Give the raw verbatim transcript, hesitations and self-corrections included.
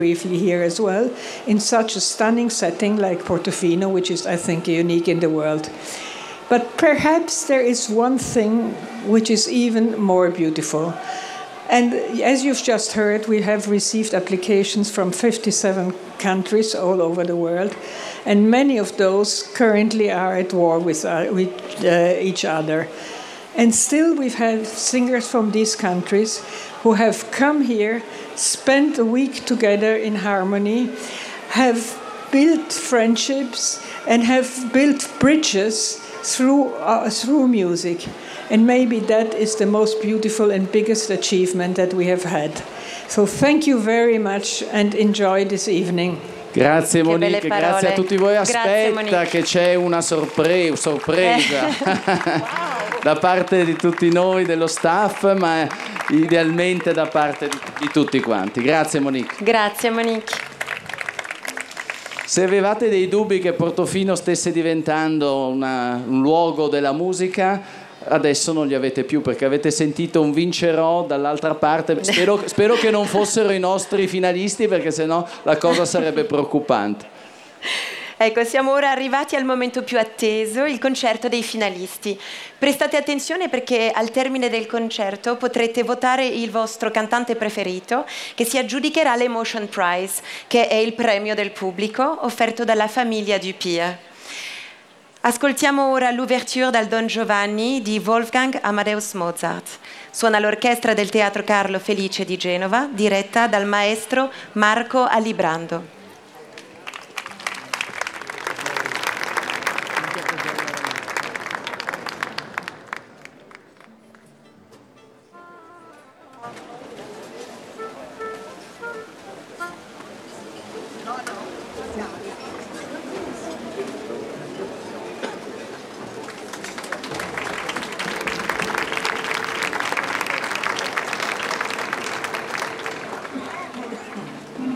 briefly here as well, in such a stunning setting like Portofino, which is, I think, unique in the world. But perhaps there is one thing which is even more beautiful. And as you've just heard, we have received applications from fifty-seven countries all over the world, and many of those currently are at war with, uh, with uh, each other. And still we've had singers from these countries who have come here, spent a week together in harmony, have built friendships and have built bridges through, uh, through music. And maybe that is the most beautiful and biggest achievement that we have had. So thank you very much and enjoy this evening. Grazie Monique, grazie a tutti voi. Aspetta che c'è una sorpre- sorpresa da parte di tutti noi, dello staff, ma idealmente da parte di, di tutti quanti. Grazie Monique. Grazie Monique. Se avevate dei dubbi che Portofino stesse diventando una, un luogo della musica, adesso non li avete più, perché avete sentito un vincerò dall'altra parte. Spero, spero che non fossero i nostri finalisti, perché sennò la cosa sarebbe preoccupante. Ecco, siamo ora arrivati al momento più atteso, il concerto dei finalisti. Prestate attenzione perché al termine del concerto potrete votare il vostro cantante preferito, che si aggiudicherà l'Emotion Prize, che è il premio del pubblico offerto dalla famiglia Dupia. Ascoltiamo ora l'ouverture dal Don Giovanni di Wolfgang Amadeus Mozart. Suona l'orchestra del Teatro Carlo Felice di Genova, diretta dal maestro Marco Alibrando. No, no.